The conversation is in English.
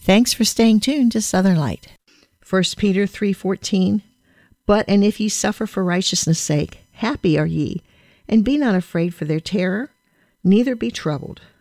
Thanks for staying tuned to Southern Light. 1 Peter 3:14, But and if ye suffer for righteousness' sake, happy are ye, and be not afraid for their terror, neither be troubled.